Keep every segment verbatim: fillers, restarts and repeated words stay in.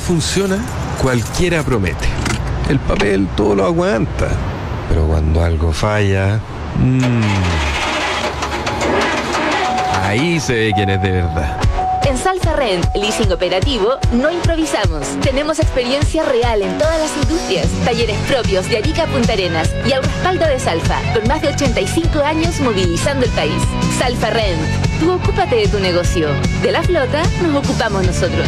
funciona, cualquiera promete. El papel todo lo aguanta. Pero cuando algo falla... Mmm, ahí se ve quién es de verdad. En Salfa Rent, leasing operativo, no improvisamos. Tenemos experiencia real en todas las industrias, talleres propios de Arica a Punta Arenas y al respaldo de Salfa, con más de ochenta y cinco años movilizando el país. Salfa Rent, tú ocúpate de tu negocio. De la flota nos ocupamos nosotros.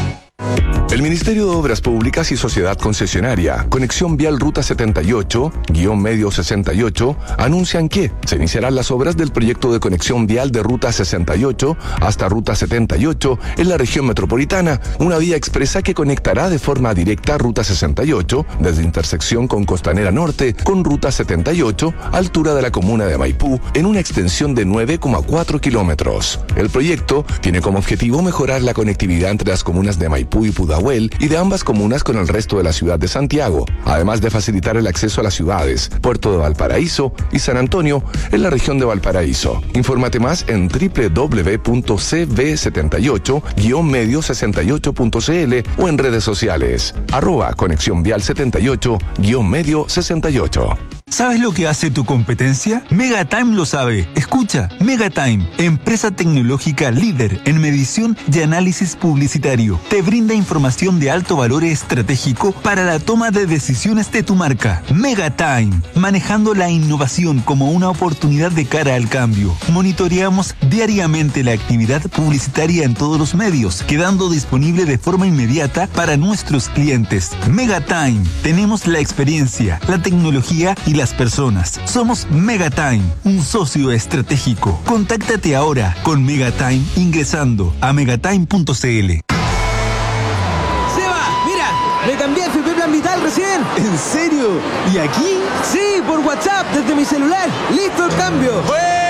El Ministerio de Obras Públicas y Sociedad Concesionaria, Conexión Vial Ruta setenta y ocho, guión medio sesenta y ocho, anuncian que se iniciarán las obras del proyecto de conexión vial de Ruta sesenta y ocho hasta Ruta setenta y ocho en la región metropolitana, una vía expresa que conectará de forma directa Ruta sesenta y ocho desde intersección con Costanera Norte con Ruta setenta y ocho, altura de la comuna de Maipú, en una extensión de nueve coma cuatro kilómetros. El proyecto tiene como objetivo mejorar la conectividad entre las comunas de Maipú y Pudahuel y de ambas comunas con el resto de la ciudad de Santiago, además de facilitar el acceso a las ciudades Puerto de Valparaíso y San Antonio en la región de Valparaíso. Infórmate más en doble u doble u doble u punto c v setenta y ocho guión medio sesenta y ocho punto c l o en redes sociales, arroba conexión vial setenta y ocho guión medio sesenta y ocho. ¿Sabes lo que hace tu competencia? Megatime lo sabe. Escucha, Megatime, empresa tecnológica líder en medición y análisis publicitario. Te brinda información de alto valor estratégico para la toma de decisiones de tu marca. Megatime, manejando la innovación como una oportunidad de cara al cambio. Monitoreamos diariamente la actividad publicitaria en todos los medios, quedando disponible de forma inmediata para nuestros clientes. Megatime, tenemos la experiencia, la tecnología y la las personas. Somos Megatime, un socio estratégico. Contáctate ahora con Megatime ingresando a megatime punto c l. ¡Seba! ¡Mira! ¡Me cambié a F P Plan Vital recién! ¿En serio? ¿Y aquí? Sí, por WhatsApp, desde mi celular. ¡Listo el cambio! ¡Buena!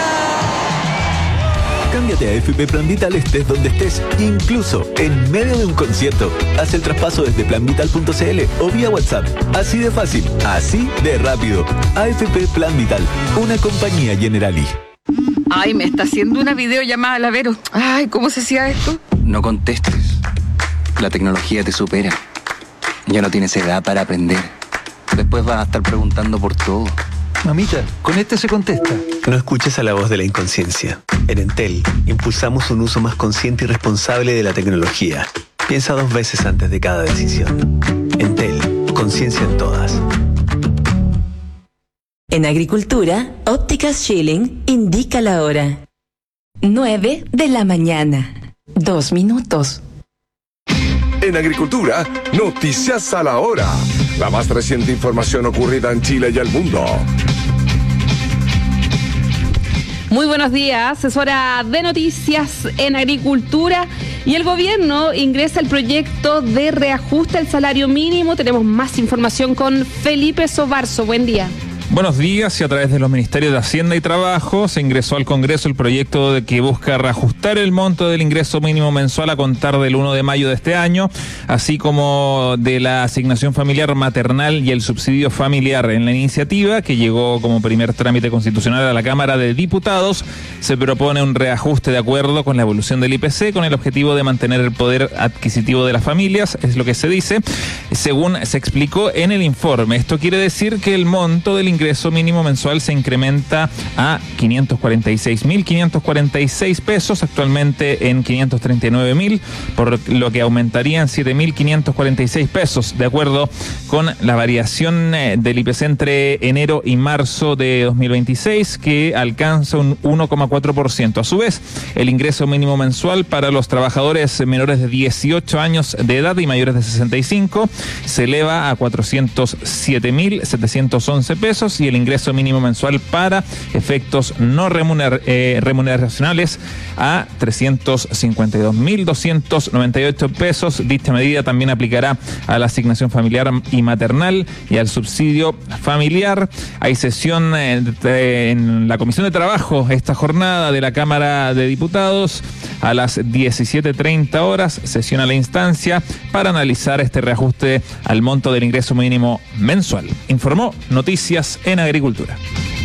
Cámbiate a F P Plan Vital estés donde estés, incluso en medio de un concierto. Haz el traspaso desde plan vital punto c l o vía WhatsApp. Así de fácil, así de rápido. A F P Plan Vital, una compañía Generali. Ay, me está haciendo una videollamada la Vero. Ay, ¿cómo se hacía esto? No contestes. La tecnología te supera. Ya no tienes edad para aprender. Después vas a estar preguntando por todo. Mamita, con este se contesta. No escuches a la voz de la inconsciencia. En Entel, impulsamos un uso más consciente y responsable de la tecnología. Piensa dos veces antes de cada decisión. Entel, conciencia en todas. En agricultura, Ópticas Schilling indica la hora. nueve de la mañana. Dos minutos. En agricultura, noticias a la hora. La más reciente información ocurrida en Chile y el mundo. Muy buenos días, es hora de noticias en agricultura y el gobierno ingresa el proyecto de reajuste al salario mínimo. Tenemos más información con Felipe Sobarzo. Buen día. Buenos días, y a través de los Ministerios de Hacienda y Trabajo se ingresó al Congreso el proyecto de que busca reajustar el monto del ingreso mínimo mensual a contar del primero de mayo de este año, así como de la asignación familiar maternal y el subsidio familiar. En la iniciativa, que llegó como primer trámite constitucional a la Cámara de Diputados, se propone un reajuste de acuerdo con la evolución del I P C, con el objetivo de mantener el poder adquisitivo de las familias, es lo que se dice, según se explicó en el informe. Esto quiere decir que el monto del ingreso ingreso mínimo mensual se incrementa a quinientos cuarenta y seis mil quinientos cuarenta y seis pesos, actualmente en quinientos treinta y nueve mil, por lo que aumentaría en siete mil quinientos cuarenta y seis pesos, de acuerdo con la variación del I P C entre enero y marzo de dos mil veintiséis, que alcanza un uno coma cuatro por ciento. A su vez, el ingreso mínimo mensual para los trabajadores menores de dieciocho años de edad y mayores de sesenta y cinco se eleva a cuatrocientos siete mil setecientos once pesos, y el ingreso mínimo mensual para efectos no remuner, eh, remuneracionales a trescientos cincuenta y dos mil doscientos noventa y ocho pesos. Dicha medida también aplicará a la asignación familiar y maternal y al subsidio familiar. Hay sesión eh, de, en la Comisión de Trabajo esta jornada de la Cámara de Diputados a las diecisiete treinta horas, sesiona la instancia para analizar este reajuste al monto del ingreso mínimo mensual. Informó Noticias en Agricultura.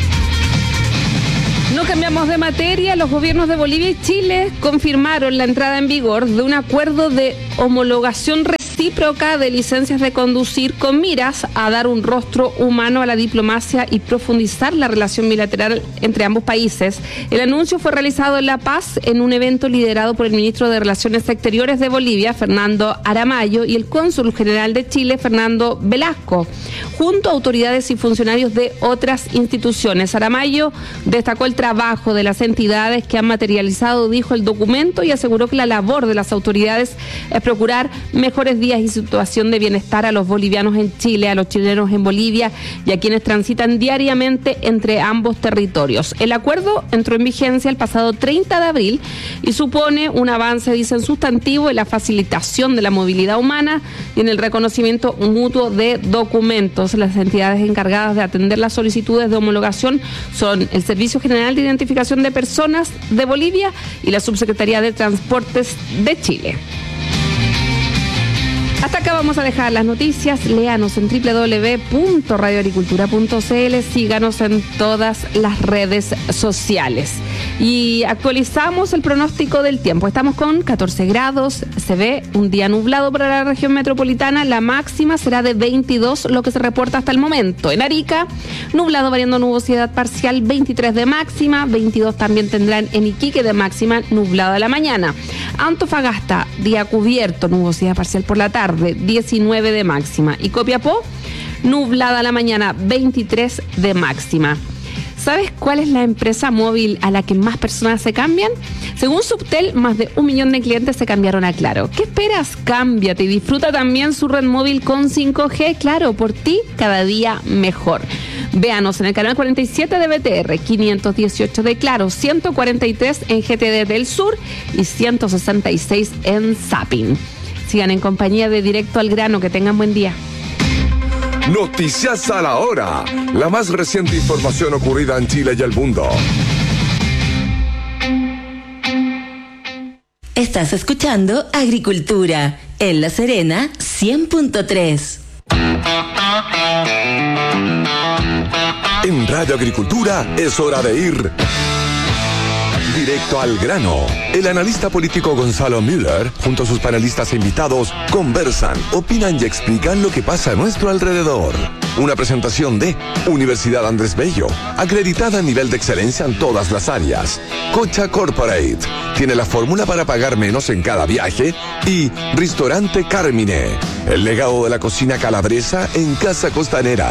No cambiamos de materia. Los gobiernos de Bolivia y Chile confirmaron la entrada en vigor de un acuerdo de homologación recíproca recíproca de licencias de conducir con miras a dar un rostro humano a la diplomacia y profundizar la relación bilateral entre ambos países. El anuncio fue realizado en La Paz en un evento liderado por el ministro de Relaciones Exteriores de Bolivia, Fernando Aramayo, y el cónsul general de Chile, Fernando Velasco, junto a autoridades y funcionarios de otras instituciones. Aramayo destacó el trabajo de las entidades que han materializado, dijo, el documento, y aseguró que la labor de las autoridades es procurar mejores días y situación de bienestar a los bolivianos en Chile, a los chilenos en Bolivia y a quienes transitan diariamente entre ambos territorios. El acuerdo entró en vigencia el pasado treinta de abril y supone un avance, dicen, sustantivo en la facilitación de la movilidad humana y en el reconocimiento mutuo de documentos. Las entidades encargadas de atender las solicitudes de homologación son el Servicio General de Identificación de Personas de Bolivia y la Subsecretaría de Transportes de Chile. Hasta acá vamos a dejar las noticias. Léanos en doble u doble u doble u punto radio agricultura punto c l. Síganos en todas las redes sociales. Y actualizamos el pronóstico del tiempo. Estamos con catorce grados. Se ve un día nublado para la región metropolitana. La máxima será de veintidós, lo que se reporta hasta el momento. En Arica, nublado variando nubosidad parcial, veintitrés de máxima. veintidós también tendrán en Iquique de máxima, nublado a la mañana. Antofagasta, día cubierto, nubosidad parcial por la tarde, diecinueve de máxima. Y Copiapó, nublada a la mañana, veintitrés de máxima. ¿Sabes cuál es la empresa móvil a la que más personas se cambian? Según Subtel, más de un millón de clientes se cambiaron a Claro. ¿Qué esperas? Cámbiate y disfruta también su red móvil con cinco G. Claro, por ti cada día mejor. Véanos en el canal cuarenta y siete de B T R, quinientos dieciocho de Claro, ciento cuarenta y tres en G T D del Sur y ciento sesenta y seis en Zapping. Sigan en compañía de Directo al Grano. Que tengan buen día. Noticias a la hora. La más reciente información ocurrida en Chile y el mundo. Estás escuchando Agricultura en La Serena cien punto tres. En Radio Agricultura es hora de ir directo al grano. El analista político Gonzalo Müller, junto a sus panelistas e invitados, conversan, opinan y explican lo que pasa a nuestro alrededor. Una presentación de Universidad Andrés Bello, acreditada a nivel de excelencia en todas las áreas. Cocha Corporate, tiene la fórmula para pagar menos en cada viaje. Y Restaurante Carmine, el legado de la cocina calabresa en Casa Costanera.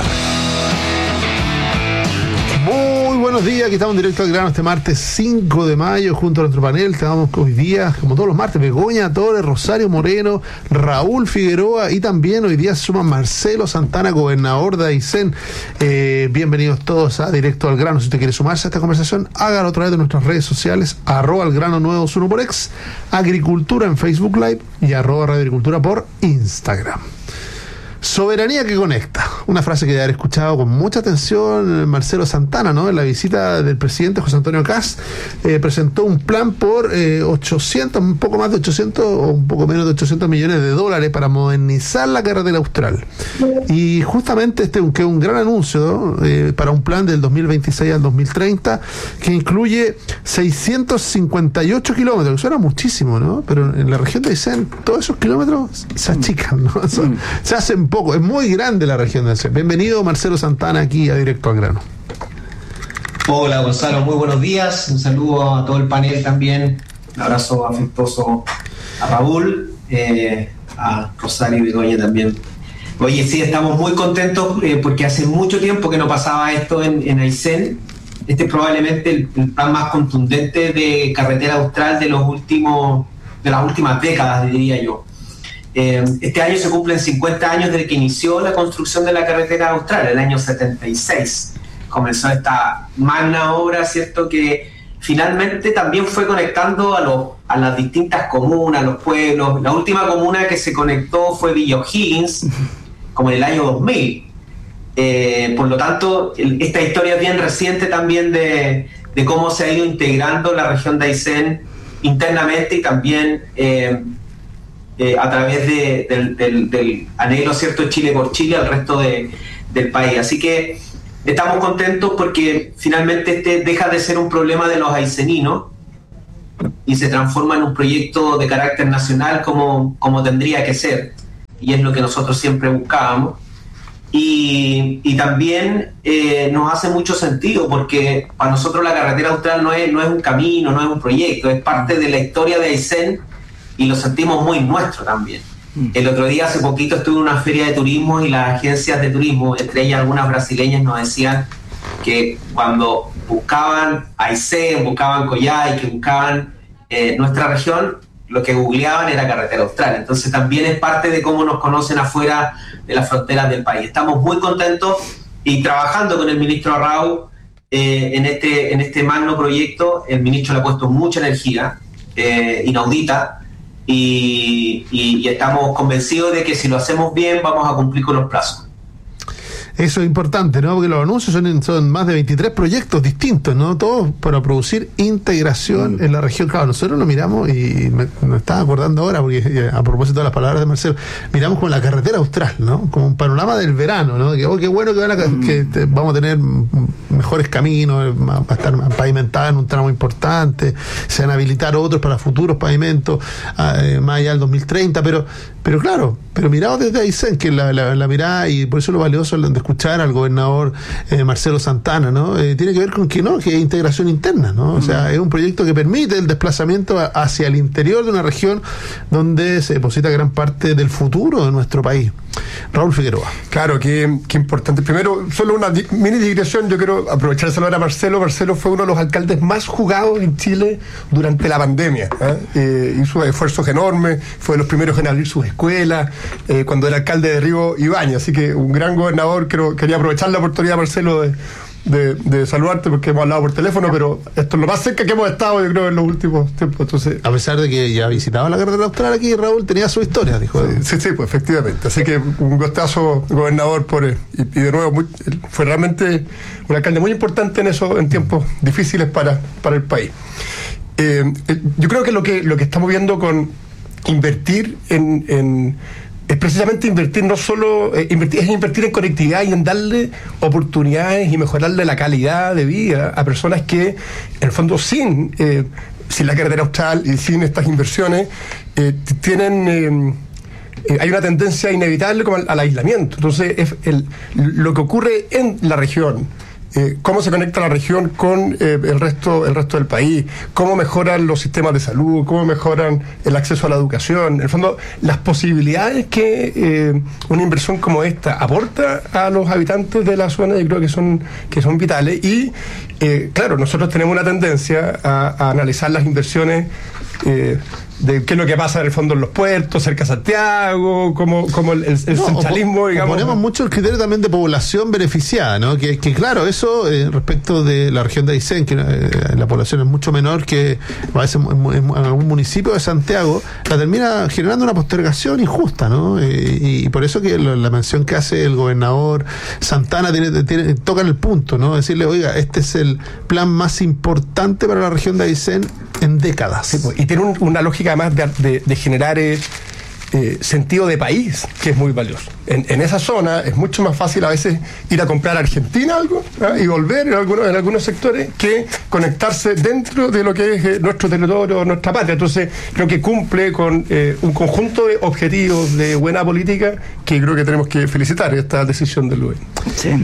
Muy buenos días, aquí estamos en Directo al Grano este martes cinco de mayo junto a nuestro panel. Estamos hoy día, como todos los martes, Begoña Torres, Rosario Moreno, Raúl Figueroa y también hoy día se suma Marcelo Santana, gobernador de Aysén. Eh, bienvenidos todos a Directo al Grano. Si usted quiere sumarse a esta conversación, hágalo a través de nuestras redes sociales, arroba al grano nueve dos uno por X, Agricultura en Facebook Live y arroba Radio Agricultura por Instagram. Soberanía que conecta, una frase que debe haber escuchado con mucha atención Marcelo Santana, ¿no? En la visita del presidente José Antonio Kast, eh, presentó un plan por eh, ochocientos, un poco más de ochocientos o un poco menos de ochocientos millones de dólares para modernizar la carretera austral. Y justamente este que es un gran anuncio, ¿no? eh, para un plan del dos mil veintiséis al dos mil treinta que incluye seiscientos cincuenta y ocho kilómetros, que suena muchísimo, ¿no? Pero en la región de Aysén todos esos kilómetros se achican, ¿no? Son, mm. Se hacen poco, es muy grande la región de Aysén. Bienvenido Marcelo Santana aquí a Directo al Grano. Hola Gonzalo, muy buenos días, un saludo a todo el panel también, un abrazo afectuoso a Raúl, eh, a Rosario y Begoña también. Oye, sí, estamos muy contentos eh, porque hace mucho tiempo que no pasaba esto en, en Aysén. Este es probablemente el, el plan más contundente de carretera austral de los últimos, de las últimas décadas, diría yo. Este año se cumplen cincuenta años desde que inició la construcción de la carretera austral, el año setenta y seis. Comenzó esta magna obra, ¿cierto?, que finalmente también fue conectando a, los, a las distintas comunas, los pueblos. La última comuna que se conectó fue Villa O'Higgins, como en el año dos mil. Eh, por lo tanto, el, esta historia es bien reciente también de, de cómo se ha ido integrando la región de Aysén internamente y también... Eh, Eh, a través de, del, del, del anhelo, ¿cierto?, Chile por Chile al resto de, del país. Así que estamos contentos porque finalmente este deja de ser un problema de los ayseninos y se transforma en un proyecto de carácter nacional como, como tendría que ser. y es lo que nosotros siempre buscábamos. Y, y también eh, nos hace mucho sentido porque para nosotros la carretera austral no es, no es un camino, no es un proyecto, es parte de la historia de Aysén y lo sentimos muy nuestro también. El otro día, hace poquito, estuve en una feria de turismo y las agencias de turismo, entre ellas algunas brasileñas, nos decían que cuando buscaban Aysén, buscaban Coyhaique, buscaban eh, nuestra región, lo que googleaban era carretera austral. Entonces también es parte de cómo nos conocen afuera de las fronteras del país. Estamos muy contentos y trabajando con el ministro Arrau eh, en, este, en este magno proyecto. El ministro le ha puesto mucha energía, eh, inaudita, y, y, y estamos convencidos de que si lo hacemos bien vamos a cumplir con los plazos. Eso es importante, ¿no? Porque los anuncios son, son más de veintitrés proyectos distintos, ¿no? Todos para producir integración mm. en la región. Claro, nosotros lo miramos y me, me estaba acordando ahora, porque a propósito de las palabras de Marcelo, miramos como la carretera austral, ¿no? Como un panorama del verano, ¿no? Que, oh, qué bueno que, van a, mm. que te, vamos a tener mejores caminos, va a estar pavimentada en un tramo importante, se van a habilitar otros para futuros pavimentos, eh, más allá del dos mil treinta, pero pero claro, pero mirado desde Aysén, que la, la, la mirada, y por eso lo valioso de escuchar al gobernador eh, Marcelo Santana, ¿no? Eh, tiene que ver con que no, que es integración interna, ¿no? O sea, es un proyecto que permite el desplazamiento a, hacia el interior de una región donde se deposita gran parte del futuro de nuestro país. Raúl Figueroa. Claro, qué, qué importante. Primero, solo una di- mini digresión, yo quiero aprovechar de saludar a Marcelo. Marcelo fue uno de los alcaldes más jugados en Chile durante la pandemia. ¿eh? Eh, hizo esfuerzos enormes, fue de los primeros en abrir sus escuelas, eh, cuando era alcalde de Río Ibañez, así que un gran gobernador. Creo, quería aprovechar la oportunidad, Marcelo, de, de, de saludarte, porque hemos hablado por teléfono, pero esto es lo más cerca que hemos estado, yo creo, en los últimos tiempos. Entonces, a pesar de que ya visitaba la carretera austral aquí, Raúl tenía su historia, dijo. Sí, sí, pues efectivamente. Así que un gustazo, gobernador, por y, y de nuevo, muy, fue realmente un alcalde muy importante en eso, en tiempos difíciles para, para el país. Eh, yo creo que lo que lo que estamos viendo con invertir en, en es precisamente invertir, no solo eh, invertir, es invertir en conectividad y en darle oportunidades y mejorarle la calidad de vida a personas que, en el fondo, sin, eh, sin la carretera austral y sin estas inversiones, eh, tienen... Eh, Eh, hay una tendencia inevitable como al, al aislamiento. Entonces, es el, lo que ocurre en la región, eh, cómo se conecta la región con eh, el resto el resto del país, cómo mejoran los sistemas de salud, cómo mejoran el acceso a la educación, en el fondo, las posibilidades que eh, una inversión como esta aporta a los habitantes de la zona, yo creo que son, que son vitales. Y, eh, claro, nosotros tenemos una tendencia a, a analizar las inversiones eh, de qué es lo que pasa en el fondo en los puertos, cerca de Santiago, como, como el, el, el no, centralismo, o, digamos. O ponemos mucho el criterio también de población beneficiada, ¿no? Que, que claro, eso eh, respecto de la región de Aysén, que eh, la población es mucho menor que a veces en, en, en algún municipio de Santiago, la termina generando una postergación injusta, ¿no? Eh, y, y por eso que lo, la mención que hace el gobernador Santana tiene, tiene, toca en el punto, ¿no? Decirle, oiga, este es el plan más importante para la región de Aysén en décadas. Sí, pues, y tiene un, una lógica además de, de, de generar eh, eh, sentido de país, que es muy valioso. En, en esa zona es mucho más fácil a veces ir a comprar a Argentina algo, ¿eh? y volver en algunos, en algunos sectores, que conectarse dentro de lo que es eh, nuestro territorio, nuestra patria. Entonces creo que cumple con eh, un conjunto de objetivos de buena política que creo que tenemos que felicitar esta decisión del gobierno. Sí.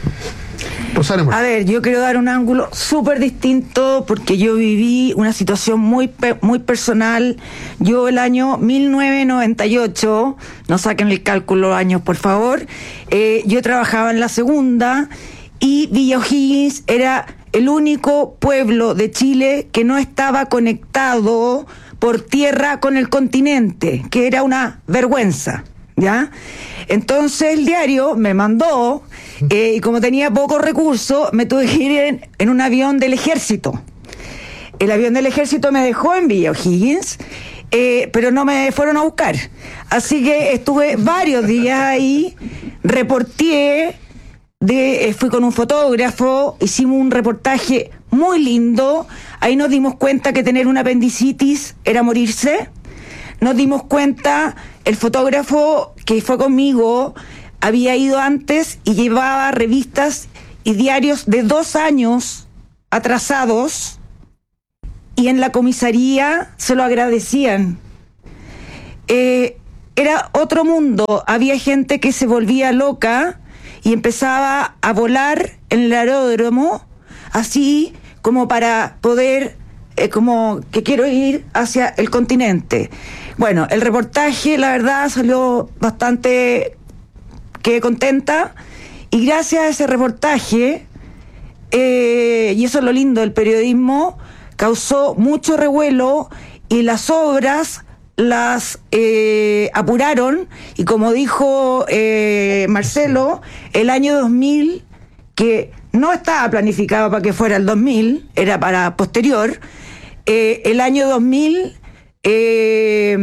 A ver, yo quiero dar un ángulo súper distinto porque yo viví una situación muy muy personal. Yo el año mil novecientos noventa y ocho, no saquen el cálculo años por favor, eh, yo trabajaba en la segunda y Villa O'Higgins era el único pueblo de Chile que no estaba conectado por tierra con el continente, que era una vergüenza. ¿Ya? Entonces el diario me mandó, eh, y como tenía pocos recursos, me tuve que ir en, en un avión del ejército. El avión del ejército me dejó en Villa O'Higgins, eh, pero no me fueron a buscar. Así que estuve varios días ahí, reporté, de, eh, fui con un fotógrafo, hicimos un reportaje muy lindo. Ahí nos dimos cuenta que tener una apendicitis era morirse. Nos dimos cuenta, el fotógrafo que fue conmigo había ido antes y llevaba revistas y diarios de dos años atrasados, y en la comisaría se lo agradecían. Eh, era otro mundo. Había gente que se volvía loca y empezaba a volar en el aeródromo, así como para poder, eh, como que quiero ir hacia el continente. Bueno, el reportaje, la verdad, salió bastante, quedé contenta, y gracias a ese reportaje, eh, y eso es lo lindo del periodismo, causó mucho revuelo y las obras las eh, apuraron, y como dijo eh, Marcelo, el año dos mil, que no estaba planificado para que fuera el dos mil, era para posterior, eh, el año dos mil eh,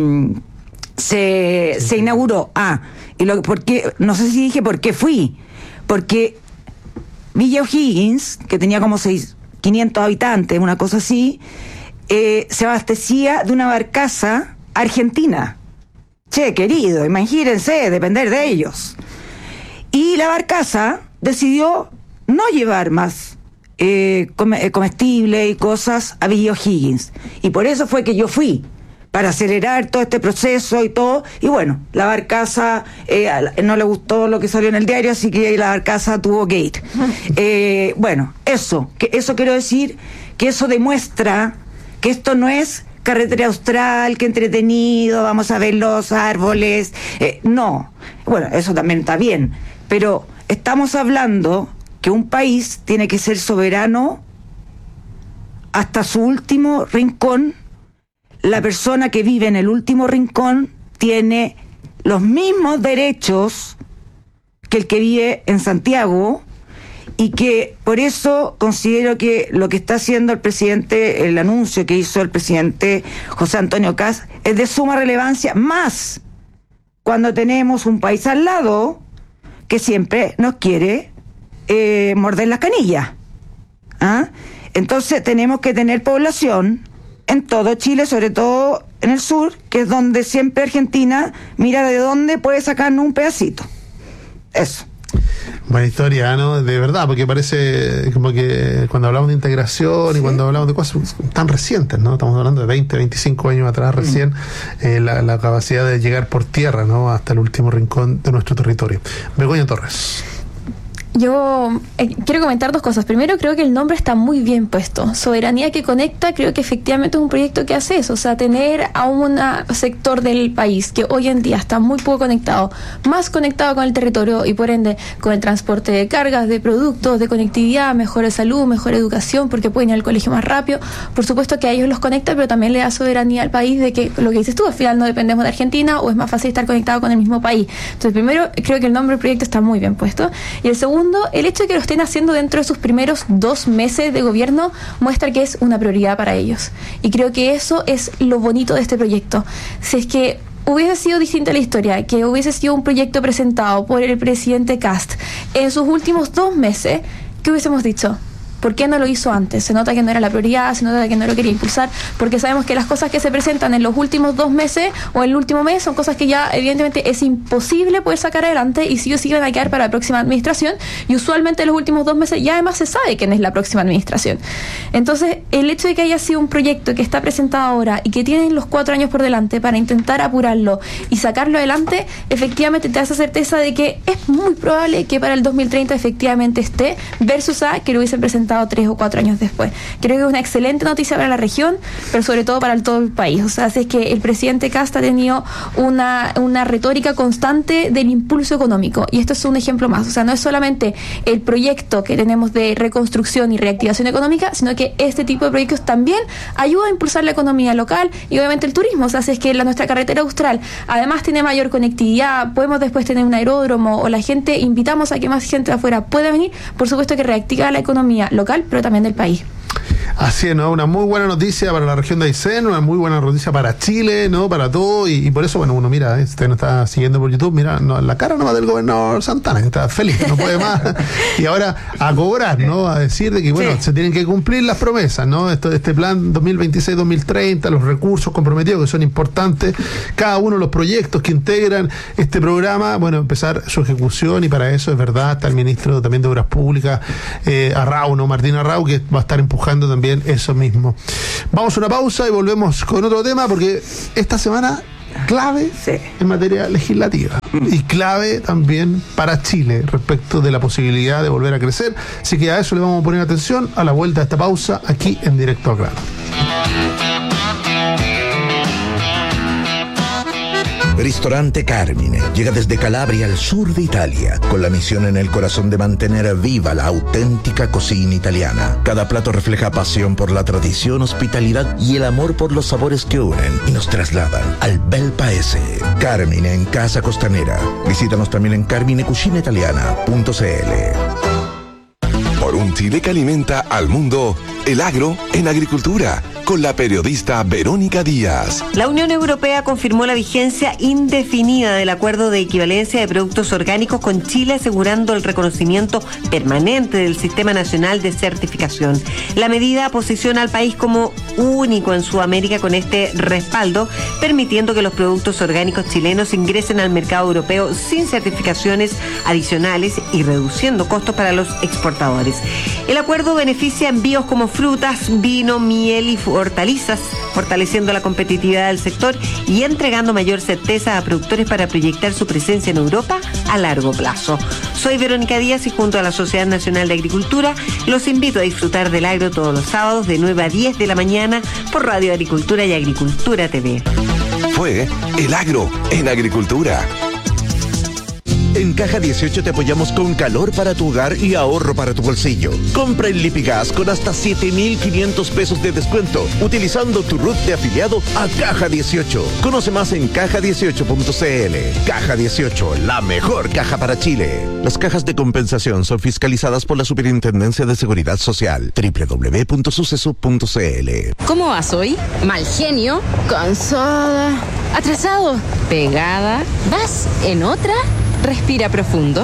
se, se inauguró. Ah, y lo, porque, no sé si dije por qué fui, porque Villa O'Higgins, que tenía como seis, quinientos habitantes, una cosa así, Eh, se abastecía de una barcaza argentina. Che, querido, imagínense, depender de ellos. Y la barcaza decidió no llevar más eh, comestibles y cosas a Villa O'Higgins. Y por eso fue que yo fui, para acelerar todo este proceso y todo. Y bueno, la barcaza eh, no le gustó lo que salió en el diario, así que la barcaza tuvo que ir. Eh, bueno, eso, que eso quiero decir, que eso demuestra que esto no es carretera austral, que entretenido, vamos a ver los árboles, eh, no, bueno, eso también está bien, pero estamos hablando que un país tiene que ser soberano hasta su último rincón. La persona que vive en el último rincón tiene los mismos derechos que el que vive en Santiago, y que por eso considero que lo que está haciendo el presidente, el anuncio que hizo el presidente José Antonio Kast, es de suma relevancia, más cuando tenemos un país al lado que siempre nos quiere eh, morder las canillas. ¿Ah? Entonces tenemos que tener población en todo Chile, sobre todo en el sur, que es donde siempre Argentina mira de dónde puede sacarnos un pedacito. Eso. Buena historia, ¿no? De verdad, porque parece como que cuando hablamos de integración, sí, y cuando hablamos de cosas tan recientes, ¿no? Estamos hablando de veinte, veinticinco años atrás recién, mm. eh, la, la capacidad de llegar por tierra, ¿no? Hasta el último rincón de nuestro territorio. Begoña Torres. Yo eh, quiero comentar dos cosas. Primero, creo que el nombre está muy bien puesto. Soberanía que conecta, creo que efectivamente es un proyecto que hace eso. O sea, tener a un sector del país que hoy en día está muy poco conectado, más conectado con el territorio y por ende con el transporte de cargas, de productos, de conectividad, mejor salud, mejor educación, porque pueden ir al colegio más rápido. Por supuesto que a ellos los conecta, pero también le da soberanía al país de que, lo que dices tú, al final no dependemos de Argentina o es más fácil estar conectado con el mismo país. Entonces, primero, creo que el nombre del proyecto está muy bien puesto. Y el segundo, el hecho de que lo estén haciendo dentro de sus primeros dos meses de gobierno muestra que es una prioridad para ellos. Y creo que eso es lo bonito de este proyecto. Si es que hubiese sido distinta la historia, que hubiese sido un proyecto presentado por el presidente Kast en sus últimos dos meses, ¿qué hubiésemos dicho? ¿Por qué no lo hizo antes? Se nota que no era la prioridad, se nota que no lo quería impulsar, porque sabemos que las cosas que se presentan en los últimos dos meses o en el último mes son cosas que ya evidentemente es imposible poder sacar adelante y sí o sí van a quedar para la próxima administración, y usualmente en los últimos dos meses ya además se sabe quién es la próxima administración. Entonces, el hecho de que haya sido un proyecto que está presentado ahora y que tienen los cuatro años por delante para intentar apurarlo y sacarlo adelante, efectivamente te da esa certeza de que es muy probable que para el dos mil treinta efectivamente esté, versus a que lo hubiesen presentado tres o cuatro años después. Creo que es una excelente noticia para la región, pero sobre todo para el, todo el país. O sea, es que el presidente Kast ha tenido una, una retórica constante del impulso económico, y esto es un ejemplo más. O sea, no es solamente el proyecto que tenemos de reconstrucción y reactivación económica, sino que este tipo de proyectos también ayuda a impulsar la economía local y obviamente el turismo. O sea, es que la, nuestra carretera austral además tiene mayor conectividad, podemos después tener un aeródromo, o la gente, invitamos a que más gente de afuera pueda venir, por supuesto que reactiva la economía local, pero también del país. Así es, ¿no? Una muy buena noticia para la región de Aysén, una muy buena noticia para Chile, ¿no? Para todo, y, y por eso, bueno, uno mira, ¿eh? Usted nos está siguiendo por YouTube, mira, no, la cara nomás del gobernador Santana, que está feliz, no puede más, y ahora a cobrar, ¿no? A decir de que, bueno, sí, se tienen que cumplir las promesas, ¿no? Esto, este plan dos mil veintiséis dos mil treinta, los recursos comprometidos que son importantes, cada uno de los proyectos que integran este programa, bueno, empezar su ejecución, y para eso, es verdad, está el ministro también de Obras Públicas, eh, Arrau, ¿no? Martín Arrau, que va a estar empujando también eso mismo. Vamos a una pausa y volvemos con otro tema, porque esta semana clave sí. en materia legislativa mm. y clave también para Chile respecto de la posibilidad de volver a crecer. Así que a eso le vamos a poner atención a la vuelta de esta pausa aquí en Directo al Grano. Ristorante Carmine llega desde Calabria al sur de Italia, con la misión en el corazón de mantener viva la auténtica cocina italiana. Cada plato refleja pasión por la tradición, hospitalidad y el amor por los sabores que unen y nos trasladan al bel paese. Carmine en Casa Costanera. Visítanos también en carmine cucina italiana punto c l. Por un Chile que alimenta al mundo, el agro en agricultura, con la periodista Verónica Díaz. La Unión Europea confirmó la vigencia indefinida del acuerdo de equivalencia de productos orgánicos con Chile, asegurando el reconocimiento permanente del Sistema Nacional de Certificación. La medida posiciona al país como único en Sudamérica con este respaldo, permitiendo que los productos orgánicos chilenos ingresen al mercado europeo sin certificaciones adicionales y reduciendo costos para los exportadores. El acuerdo beneficia envíos como frutas, vino, miel y hortalizas, fortaleciendo la competitividad del sector y entregando mayor certeza a productores para proyectar su presencia en Europa a largo plazo. Soy Verónica Díaz y junto a la Sociedad Nacional de Agricultura los invito a disfrutar del agro todos los sábados de nueve a diez de la mañana por Radio Agricultura y Agricultura T V. Fue El Agro en Agricultura. En Caja dieciocho te apoyamos con calor para tu hogar y ahorro para tu bolsillo. Compra en Lipigas con hasta siete mil quinientos pesos de descuento, utilizando tu R U T de afiliado a Caja dieciocho. Conoce más en caja dieciocho punto c l. Caja dieciocho, la mejor caja para Chile. Las cajas de compensación son fiscalizadas por la Superintendencia de Seguridad Social. doble u doble u doble u punto suceso punto c l. ¿Cómo vas hoy? Mal genio, cansada, atrasado, pegada. ¿Vas en otra? Respira profundo.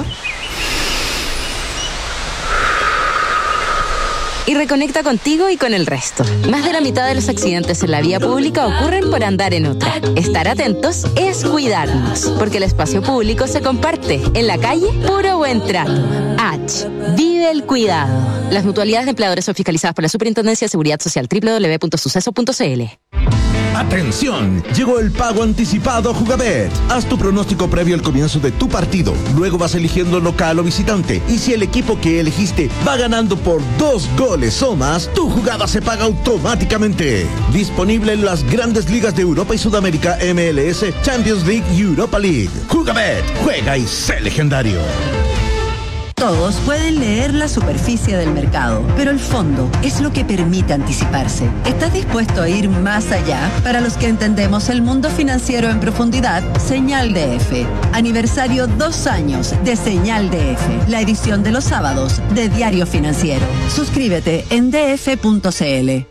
Y reconecta contigo y con el resto. Más de la mitad de los accidentes en la vía pública ocurren por andar en otra. Estar atentos es cuidarnos, porque el espacio público se comparte. En la calle, puro buen trato. H. Vive el cuidado. Las mutualidades de empleadores son fiscalizadas por la Superintendencia de Seguridad Social. doble u doble u doble u punto suceso punto c l. ¡Atención! Llegó el pago anticipado Jugabet. Haz tu pronóstico previo al comienzo de tu partido. Luego vas eligiendo local o visitante. Y si el equipo que elegiste va ganando por dos goles o más, tu jugada se paga automáticamente. Disponible en las grandes ligas de Europa y Sudamérica, M L S, Champions League y Europa League. Jugabet. Juega y sé legendario. Todos pueden leer la superficie del mercado, pero el fondo es lo que permite anticiparse. ¿Estás dispuesto a ir más allá? Para los que entendemos el mundo financiero en profundidad, Señal D F. Aniversario dos años de Señal D F, la edición de los sábados de Diario Financiero. Suscríbete en d f punto c l.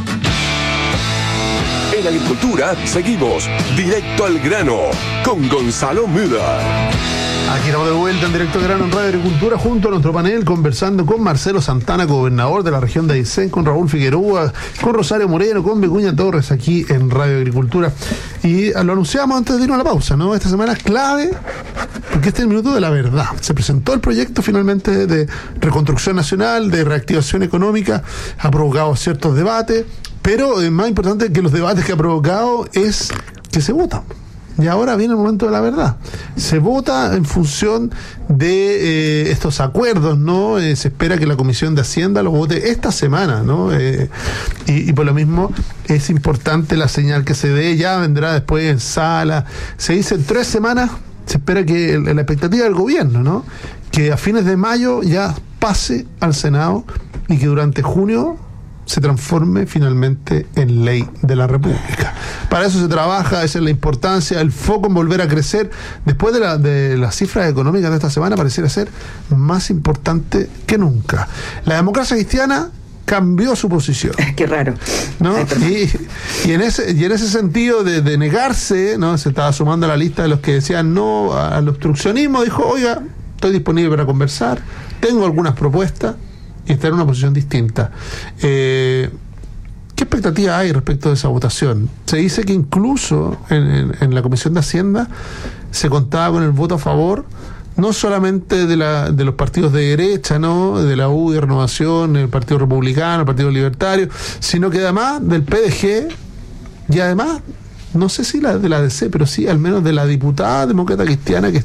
En Agricultura seguimos directo al grano con Gonzalo Müller. Aquí estamos de vuelta en Directo al Grano en Radio Agricultura junto a nuestro panel, conversando con Marcelo Santana, gobernador de la región de Aysén, con Raúl Figueroa, con Rosario Moreno, con Begoña Torres aquí en Radio Agricultura. Y lo anunciamos antes de irnos a la pausa, ¿no? Esta semana es clave porque este es el minuto de la verdad. Se presentó el proyecto finalmente de reconstrucción nacional, de reactivación económica, ha provocado ciertos debates, pero eh, más importante que los debates que ha provocado es que se votan. Y ahora viene el momento de la verdad. Se vota en función de eh, estos acuerdos, ¿no? Eh, se espera que la Comisión de Hacienda los vote esta semana, ¿no? Eh, y, y por lo mismo es importante la señal que se dé. Ya vendrá después en sala. Se dice en tres semanas, se espera que el, la expectativa del gobierno, ¿no? Que a fines de mayo ya pase al Senado y que durante junio se transforme finalmente en ley de la República. Para eso se trabaja, esa es la importancia, el foco en volver a crecer. Después de, la, de las cifras económicas de esta semana, pareciera ser más importante que nunca. La democracia cristiana cambió su posición. Qué raro. ¿No? Y, y, en ese, y en ese sentido de, de negarse, ¿no? Se estaba sumando a la lista de los que decían no al obstruccionismo, dijo, oiga, estoy disponible para conversar, tengo algunas propuestas, y está en una posición distinta. Eh, ¿Qué expectativa hay respecto de esa votación? Se dice que incluso en, en, en la Comisión de Hacienda se contaba con el voto a favor, no solamente de, la, de los partidos de derecha, ¿no? De la U, de Renovación, el Partido Republicano, el Partido Libertario, sino que además del P D G y además no sé si la de la D C, pero sí al menos de la diputada demócrata cristiana que